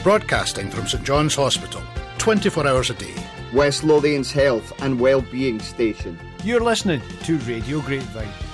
Broadcasting from St John's Hospital, 24 hours a day. West Lothian's health and well-being station. You're listening to Radio Grapevine.